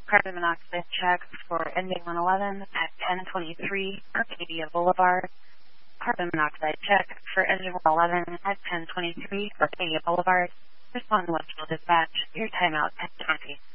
carbon monoxide check for ending 111 at 1023 Arcadia Boulevard. Carbon monoxide check for engine 111 at 1023 Arcadia Boulevard. Respond to Westfield Dispatch. Your timeout 1020.